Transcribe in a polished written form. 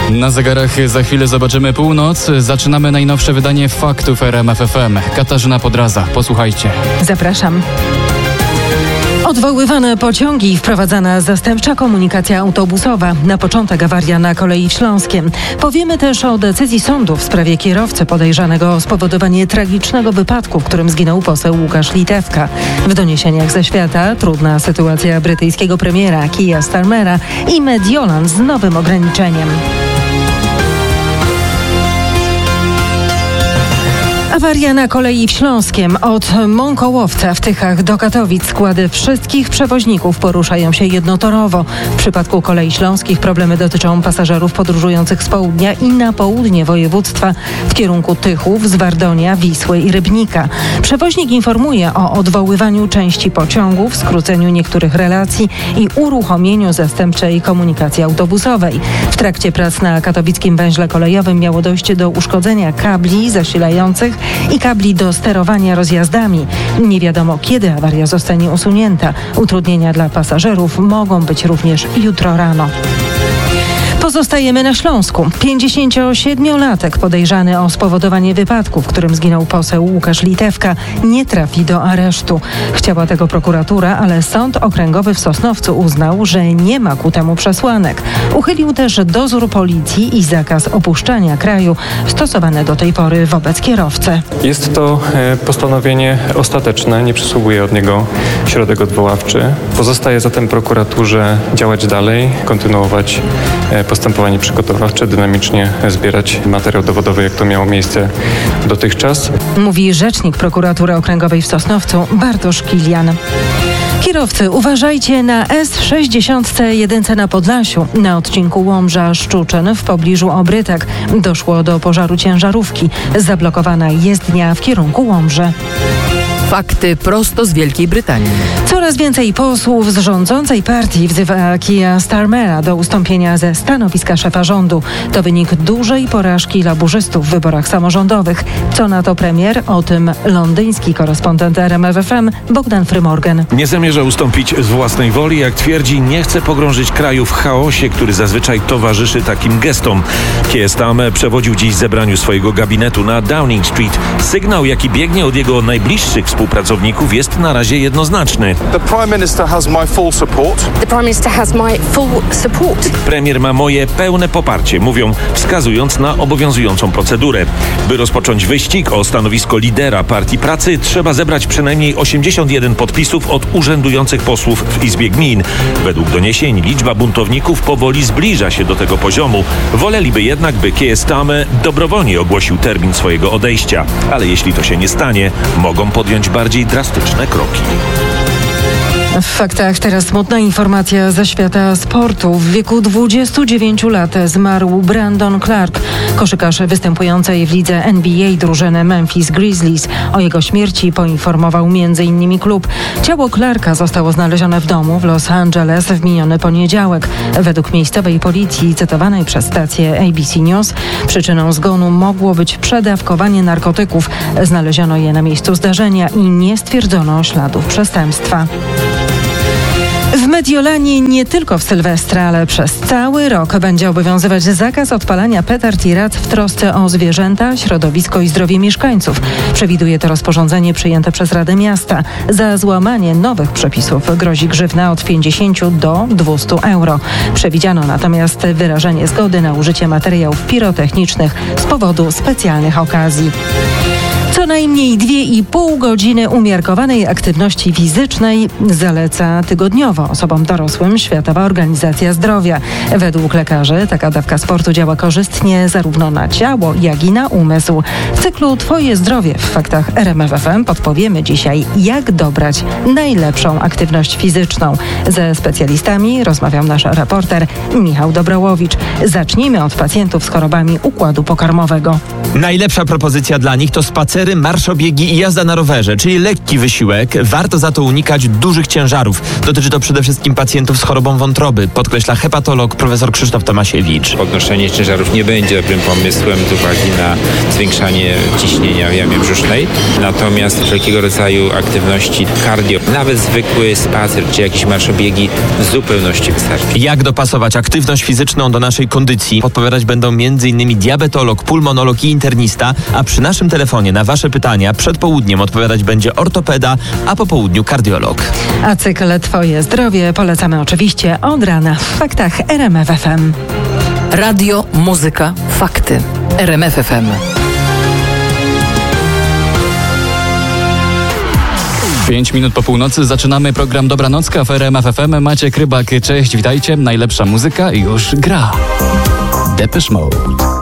Na zegarach za chwilę zobaczymy północ. Zaczynamy najnowsze wydanie faktów RMF FM. Katarzyna Podraza, posłuchajcie. Zapraszam. Odwoływane pociągi, wprowadzana zastępcza komunikacja autobusowa. Na początek awaria na kolei w Śląskiem. Powiemy też o decyzji sądu w sprawie kierowcy podejrzanego o spowodowanie tragicznego wypadku, w którym zginął poseł Łukasz Litewka. W doniesieniach ze świata trudna sytuacja brytyjskiego premiera Keira Starmera i Mediolan z nowym ograniczeniem. Awaria na kolei w Śląskiem. Od Mąkołowca w Tychach do Katowic składy wszystkich przewoźników poruszają się jednotorowo. W przypadku kolei śląskich problemy dotyczą pasażerów podróżujących z południa i na południe województwa w kierunku Tychów, Zwardonia, Wisły i Rybnika. Przewoźnik informuje o odwoływaniu części pociągów, skróceniu niektórych relacji i uruchomieniu zastępczej komunikacji autobusowej. W trakcie prac na katowickim węźle kolejowym miało dojść do uszkodzenia kabli zasilających i kabli do sterowania rozjazdami. Nie wiadomo, kiedy awaria zostanie usunięta. Utrudnienia dla pasażerów mogą być również jutro rano. Pozostajemy na Śląsku. 57-latek podejrzany o spowodowanie wypadku, w którym zginął poseł Łukasz Litewka, nie trafi do aresztu. Chciała tego prokuratura, ale Sąd Okręgowy w Sosnowcu uznał, że nie ma ku temu przesłanek. Uchylił też dozór policji i zakaz opuszczania kraju stosowany do tej pory wobec kierowcy. Jest to postanowienie ostateczne, nie przysługuje od niego środek odwoławczy. Pozostaje zatem prokuraturze działać dalej, kontynuować postępowanie przygotowawcze, dynamicznie zbierać materiał dowodowy, jak to miało miejsce dotychczas. Mówi rzecznik prokuratury okręgowej w Sosnowcu Bartosz Kilian. Kierowcy, uważajcie na S61 na Podlasiu. Na odcinku Łomża-Szczuczyn w pobliżu Obrytek doszło do pożaru ciężarówki. Zablokowana jezdnia w kierunku Łomży. Fakty prosto z Wielkiej Brytanii. Coraz więcej posłów z rządzącej partii wzywa Keira Starmera do ustąpienia ze stanowiska szefa rządu. To wynik dużej porażki laburzystów w wyborach samorządowych. Co na to premier? O tym londyński korespondent RMF FM Bogdan Frymorgan. Nie zamierza ustąpić z własnej woli, jak twierdzi, nie chce pogrążyć kraju w chaosie, który zazwyczaj towarzyszy takim gestom. Keir Starmer przewodził dziś zebraniu swojego gabinetu na Downing Street. Sygnał, jaki biegnie od jego najbliższych współpracowników, jest na razie jednoznaczny. Premier ma moje pełne poparcie, mówią, wskazując na obowiązującą procedurę. By rozpocząć wyścig o stanowisko lidera Partii Pracy, trzeba zebrać przynajmniej 81 podpisów od urzędujących posłów w Izbie Gmin. Według doniesień liczba buntowników powoli zbliża się do tego poziomu. Woleliby jednak, by Keir Starmer dobrowolnie ogłosił termin swojego odejścia. Ale jeśli to się nie stanie, mogą podjąć bardziej drastyczne kroki. W faktach teraz smutna informacja ze świata sportu. W wieku 29 lat zmarł Brandon Clark, koszykarz występującej w lidze NBA drużyny Memphis Grizzlies. O jego śmierci poinformował m.in. klub. Ciało Clarka zostało znalezione w domu w Los Angeles w miniony poniedziałek. Według miejscowej policji cytowanej przez stację ABC News przyczyną zgonu mogło być przedawkowanie narkotyków. Znaleziono je na miejscu zdarzenia i nie stwierdzono śladów przestępstwa. W Mediolanie nie tylko w Sylwestra, ale przez cały rok będzie obowiązywać zakaz odpalania petard i rac w trosce o zwierzęta, środowisko i zdrowie mieszkańców. Przewiduje to rozporządzenie przyjęte przez Radę Miasta. Za złamanie nowych przepisów grozi grzywna od 50 do 200 euro. Przewidziano natomiast wyrażenie zgody na użycie materiałów pirotechnicznych z powodu specjalnych okazji. Co najmniej 2,5 godziny umiarkowanej aktywności fizycznej zaleca tygodniowo osobom dorosłym Światowa Organizacja Zdrowia. Według lekarzy taka dawka sportu działa korzystnie zarówno na ciało, jak i na umysł. W cyklu Twoje zdrowie w faktach RMF FM podpowiemy dzisiaj, jak dobrać najlepszą aktywność fizyczną. Ze specjalistami rozmawiał nasz reporter Michał Dobrołowicz. Zacznijmy od pacjentów z chorobami układu pokarmowego. Najlepsza propozycja dla nich to spacery spacery, marszobiegi i jazda na rowerze, czyli lekki wysiłek. Warto za to unikać dużych ciężarów. Dotyczy to przede wszystkim pacjentów z chorobą wątroby, podkreśla hepatolog profesor Krzysztof Tomasiewicz. Podnoszenie ciężarów nie będzie dobrym pomysłem z uwagi na zwiększanie ciśnienia w jamie brzusznej. Natomiast wszelkiego rodzaju aktywności cardio, nawet zwykły spacer czy jakieś marszobiegi w zupełności wystarczy. Jak dopasować aktywność fizyczną do naszej kondycji? Podpowiadać będą m.in. diabetolog, pulmonolog i internista, a przy naszym telefonie na wasze pytania przed południem odpowiadać będzie ortopeda, a po południu kardiolog. A cykl Twoje zdrowie polecamy oczywiście od rana w faktach RMF FM. Radio, muzyka, fakty. RMF FM. 5 minut po północy zaczynamy program Dobranocka w RMF FM. Maciek Rybak, cześć, witajcie. Najlepsza muzyka już gra. Depeche Mode.